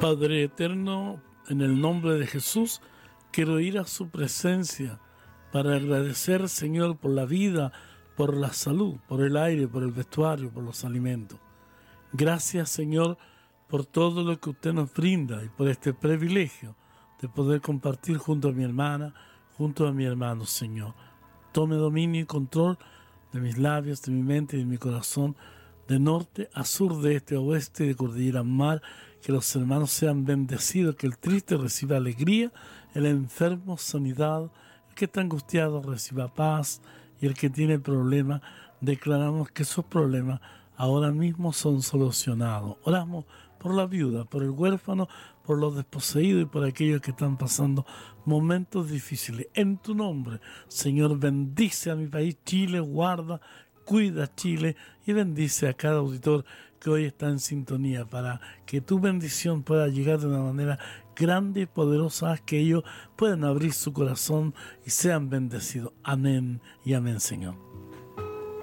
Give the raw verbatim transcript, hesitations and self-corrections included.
Padre eterno, en el nombre de Jesús, quiero ir a su presencia para agradecer, Señor, por la vida, por la salud, por el aire, por el vestuario, por los alimentos. Gracias, Señor, por todo lo que usted nos brinda y por este privilegio de poder compartir junto a mi hermana, junto a mi hermano, Señor. Tome dominio y control de mis labios, de mi mente y de mi corazón, de norte a sur, de este a oeste, de cordillera a mar. Que los hermanos sean bendecidos, que el triste reciba alegría, el enfermo sanidad, el que está angustiado reciba paz, y el que tiene problemas, declaramos que esos problemas ahora mismo son solucionados. Oramos por la viuda, por el huérfano, por los desposeídos y por aquellos que están pasando momentos difíciles. En tu nombre, Señor, bendice a mi país Chile, guarda, cuida Chile y bendice a cada auditor que hoy está en sintonía para que tu bendición pueda llegar de una manera grande y poderosa, que ellos puedan abrir su corazón y sean bendecidos. Amén y amén, Señor.